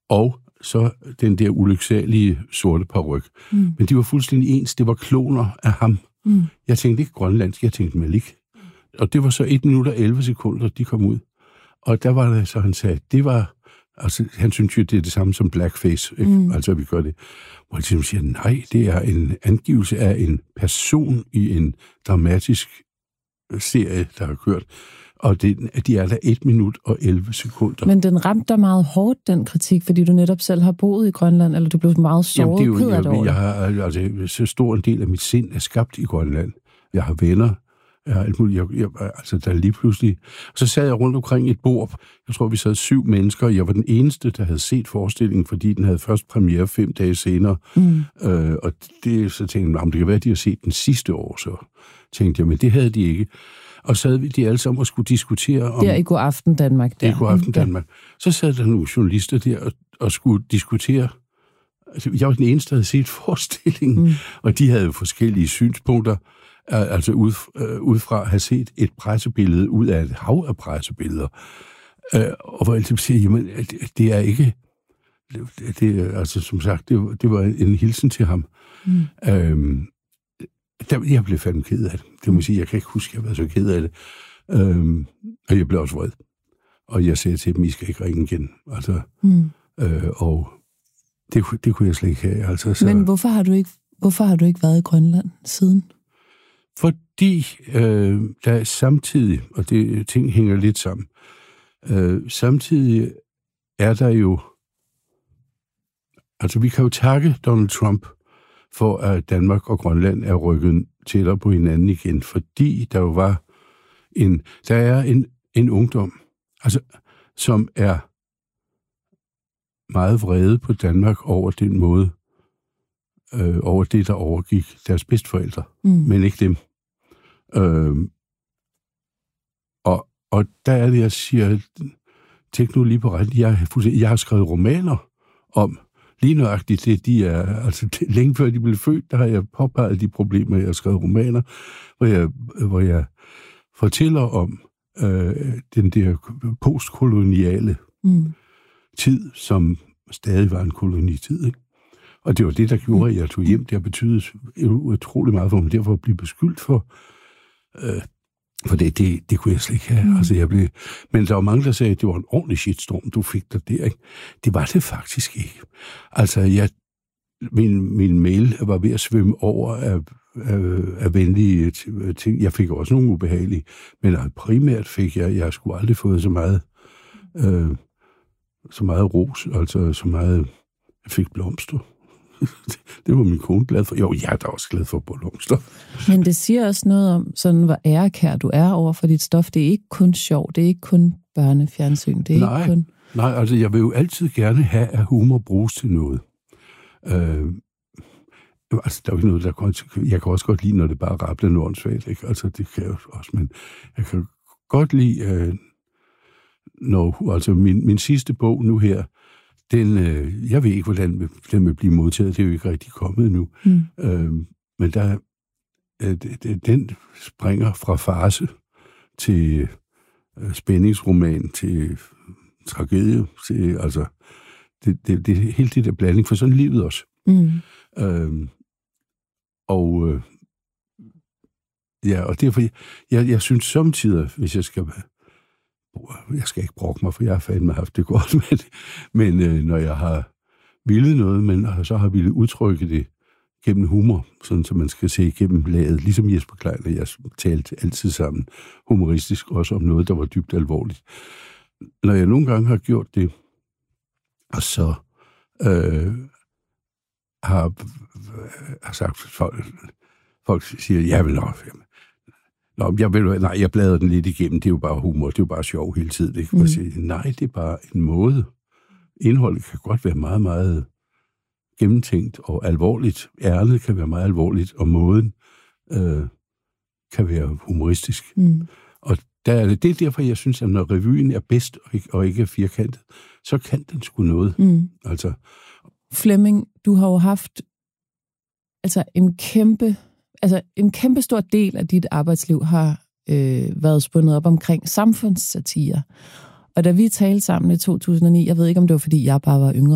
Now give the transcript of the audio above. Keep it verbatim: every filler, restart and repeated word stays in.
og så den der ulyksalige sorte paryk. Mm. Men de var fuldstændig ens. Det var kloner af ham. Mm. Jeg tænkte ikke grønlandsk, jeg tænkte Malik. Og det var så et minut og elleve sekunder, de kom ud. Og der var det så, han sagde, det var... Altså, han synes jo, det er det samme som blackface, ikke? Mm. Altså, vi gør det. Hvor de siger, nej, det er en angivelse af en person i en dramatisk serie, der har kørt. Og det, de er der et minut og elleve sekunder. Men den ramte dig meget hårdt, den kritik, fordi du netop selv har boet i Grønland, eller du blev meget såret. Jamen, det er jo, jeg, jeg har, altså, så stor en del af mit sind er skabt i Grønland. Jeg har venner, jeg har alt muligt. Jeg, jeg, altså, der lige pludselig... Så sad jeg rundt omkring et bord. Jeg tror, vi sad syv mennesker. Jeg var den eneste, der havde set forestillingen, fordi den havde først premiere fem dage senere. Mm. Øh, og det, så tænkte jeg, det kan være, at de har set den sidste år, så tænkte jeg, men det havde de ikke. Og så havde vi de alle sammen og skulle diskutere om... Det er i God Aften Danmark. Det er i God Aften Danmark. Så sad der nogle journalister der og, og skulle diskutere. Altså, jeg var den eneste, der havde set forestillingen, mm. og de havde jo forskellige synspunkter. Altså ud, øh, udfra at have set et pressebillede ud af et hav af pressebilleder. Øh, og hvor jeg siger, jamen, det er ikke... Det, det, altså, som sagt, det, det var en hilsen til ham. Mm. Øhm, der, jeg blev fandme ked af det. Det må sige, jeg kan ikke huske, at jeg var så ked af det. Øhm, og jeg blev også vred. Og jeg sagde til dem, I skal ikke ringe igen. Altså, mm. øh, og det, det kunne jeg slet ikke have. Altså, så... Men hvorfor har du ikke, hvorfor har du ikke været i Grønland siden? Fordi øh, der er samtidig, og det ting hænger lidt sammen, øh, samtidig er der jo, altså vi kan jo takke Donald Trump for, at Danmark og Grønland er rykket tættere på hinanden igen, fordi der jo var en, der er en, en ungdom, altså, som er meget vrede på Danmark over den måde, øh, over det, der overgik deres bedsteforældre, mm. men ikke dem. Øh, og, og der er det, jeg siger, tænk nu lige på ret, jeg, jeg har skrevet romaner om lige nøjagtigt det, de er, altså det, længe før de blev født, der har jeg påpeget de problemer, jeg har skrevet romaner, hvor jeg, hvor jeg fortæller om øh, den der postkoloniale mm. tid, som stadig var en kolonitid, ikke? Og det var det, der gjorde, at jeg tog hjem. Det har betydet utrolig meget for mig. Derfor at blive beskyldt for, øh, for det, det, det kunne jeg slet ikke have. Mm. Altså, jeg blev... Men der var mange, der sagde, at det var en ordentlig shitstorm, du fik der der, ikke? Det var det faktisk ikke. Altså, jeg, min, min mail var ved at svømme over af, af, af venlige ting. Jeg fik også nogle ubehagelige, men primært fik jeg, jeg har sgu aldrig fået så meget, øh, så meget ros, altså så meget, jeg fik blomster. Det var min kone glad for. Jo, jeg er da også glad for blomster. Men det siger også noget om, sådan hvor ærekær du er over for dit stof. Det er ikke kun sjov, det er ikke kun børnefjernsyn. Det er nej, ikke kun... nej, altså jeg vil jo altid gerne have, at humor bruges til noget. Øh, altså der er jo ikke noget, der kan... Jeg kan også godt lide, når det bare rabler nordsvagt, ikke? Altså det kan jeg også, men jeg kan godt lide, øh, når... Altså min, min sidste bog nu her, Den, øh, jeg ved ikke, hvordan den vil blive modtaget. Det er jo ikke rigtig kommet nu. Mm. Øh, men der, øh, den springer fra farce til øh, spændingsroman, til tragedie, til, altså, det, det, det er helt det der blanding, for sådan livet også. Mm. Øh, og øh, ja, og derfor, jeg, jeg synes samtidig, hvis jeg skal jeg skal ikke brokke mig, for jeg har fandme haft det godt, men, men øh, når jeg har villet noget, men så har villet udtrykke det gennem humor, sådan så man skal se igennem laget, ligesom Jesper Klein og jeg talte altid sammen humoristisk, også om noget, der var dybt alvorligt. Når jeg nogle gange har gjort det, og så øh, har, har sagt, folk, folk siger, ja, vel nok, Nå, jeg, vil, nej, jeg bladrer den lidt igennem, det er jo bare humor, det er jo bare sjov hele tiden. Ikke? Mm. Sige, nej, det er bare en måde. Indholdet kan godt være meget, meget gennemtænkt og alvorligt. Ærnet kan være meget alvorligt, og måden øh, kan være humoristisk. Mm. Og der er det, det er derfor, jeg synes, at når revyen er bedst og ikke, og ikke er firkantet, så kan den sgu noget. Mm. Altså. Flemming, du har jo haft altså en kæmpe... Altså, en kæmpe stor del af dit arbejdsliv har øh, været spundet op omkring samfundssatire. Og da vi talte sammen i to tusind og ni, jeg ved ikke, om det var, fordi jeg bare var yngre,